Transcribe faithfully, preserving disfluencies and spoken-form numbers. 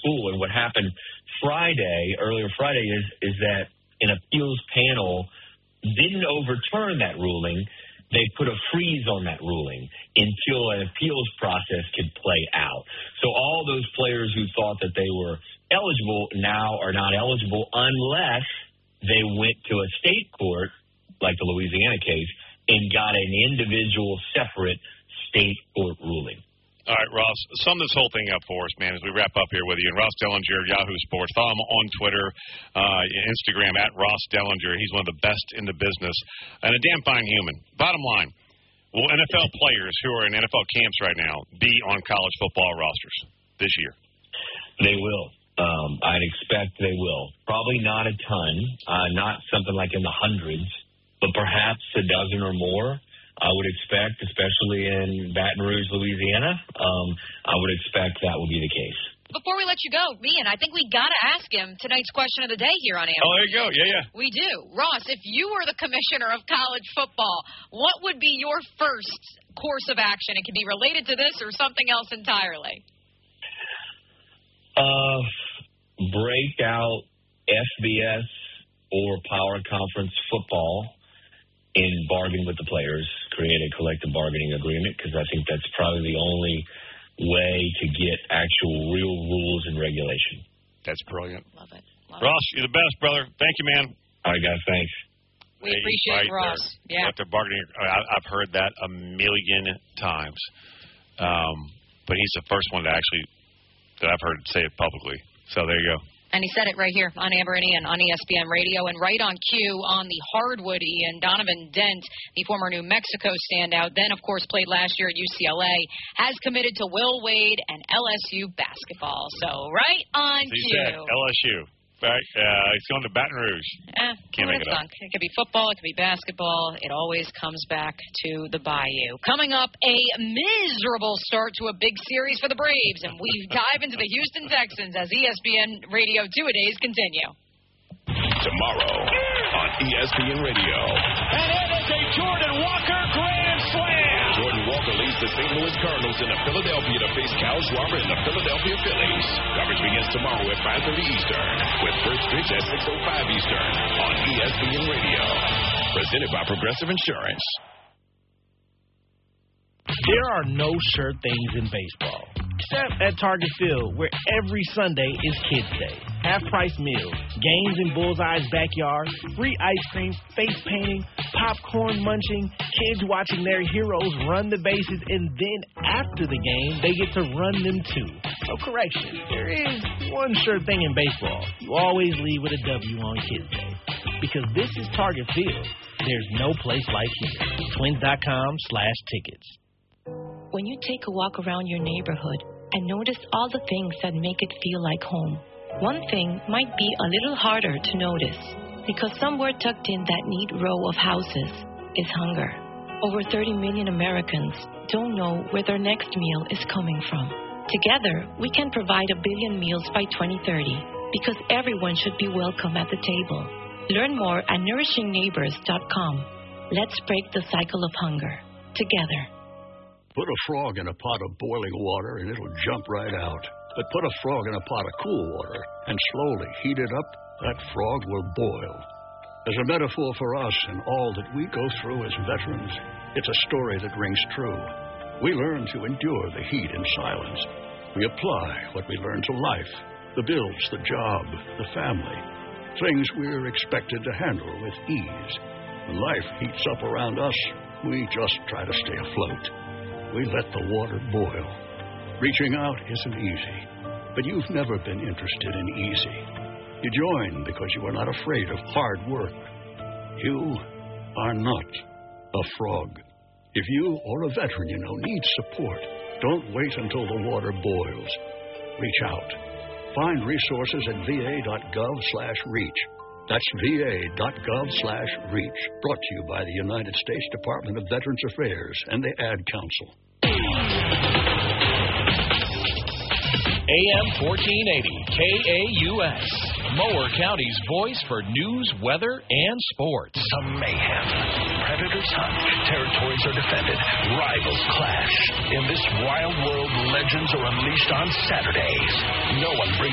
school. And what happened Friday, earlier Friday, is is that an appeals panel didn't overturn that ruling. They put a freeze on that ruling until an appeals process could play out. So all those players who thought that they were eligible now are not eligible unless they went to a state court, like the Louisiana case, and got an individual separate state court ruling. All right, Ross, sum this whole thing up for us, man, as we wrap up here with you. And Ross Dellinger, Yahoo Sports. Follow him on Twitter, uh, Instagram, at Ross Dellinger. He's one of the best in the business and a damn fine human. Bottom line, will N F L players who are in N F L camps right now be on college football rosters this year? They will. Um, I'd expect they will. Probably not a ton, uh, not something like in the hundreds, but perhaps a dozen or more. I would expect, especially in Baton Rouge, Louisiana, um, I would expect that will be the case. Before we let you go, Ian, I think we got to ask him tonight's question of the day here on Amber. Oh, there you go. Yeah, yeah. We do. Ross, if you were the commissioner of college football, what would be your first course of action? It could be related to this or something else entirely. Uh, break out F B S or Power Conference football and bargain with the players, create a collective bargaining agreement, because I think that's probably the only way to get actual real rules and regulation. That's brilliant. Love it. Love Ross, it. you're the best, brother. Thank you, man. All right, guys, thanks. We appreciate right Ross. There. Yeah. Collective bargaining, I, I've heard that a million times. Um, but he's the first one to actually, that I've heard say it publicly. So there you go. And he said it right here on Amber and Ian on E S P N Radio. And right on cue on the hardwood, Ian, Donovan Dent, the former New Mexico standout, then, of course, played last year at U C L A, has committed to Will Wade and L S U basketball. So right on he cue. Said L S U. Right? Uh, he's going to Baton Rouge. Eh, Can't make it up. It could be football. It could be basketball. It always comes back to the Bayou. Coming up, a miserable start to a big series for the Braves, and we dive into the Houston Texans as E S P N Radio two-a-days continue. Tomorrow on E S P N Radio. And it is a Jordan Walker grand slam. Jordan Walker leads the Saint Louis Cardinals into Philadelphia to face Kyle Schwarber and the Philadelphia Phillies. Coverage begins tomorrow at five thirty Eastern, with first pitch at six oh five Eastern on E S P N Radio. Presented by Progressive Insurance. There are no sure things in baseball, except at Target Field, where every Sunday is Kids Day. Half-price meals, games in Bullseye's backyard, free ice cream, face painting, popcorn munching, kids watching their heroes run the bases, and then after the game, they get to run them too. So correction, there is one sure thing in baseball. You always leave with a W on Kids Day. Because this is Target Field. There's no place like here. Twins.com slash tickets. When you take a walk around your neighborhood and notice all the things that make it feel like home, one thing might be a little harder to notice, because somewhere tucked in that neat row of houses is hunger. Over thirty million Americans don't know where their next meal is coming from. Together, we can provide a billion meals by twenty thirty, because everyone should be welcome at the table. Learn more at nourishing neighbors dot com. Let's break the cycle of hunger together. Put a frog in a pot of boiling water and it'll jump right out. But put a frog in a pot of cool water and slowly heat it up, that frog will boil. As a metaphor for us and all that we go through as veterans, it's a story that rings true. We learn to endure the heat in silence. We apply what we learn to life, the bills, the job, the family, things we're expected to handle with ease. When life heats up around us, we just try to stay afloat. We let the water boil. Reaching out isn't easy, but you've never been interested in easy. You join because you are not afraid of hard work. You are not a frog. If you or a veteran you know needs support, don't wait until the water boils. Reach out. Find resources at va.gov slash reach. That's va.gov slash reach. Brought to you by the United States Department of Veterans Affairs and the Ad Council. A M fourteen eighty K A U S, Mower County's voice for news, weather, and sports. Some mayhem. Predators hunt. Territories are defended. Rivals clash. In this wild world, legends are unleashed on Saturdays. No one brings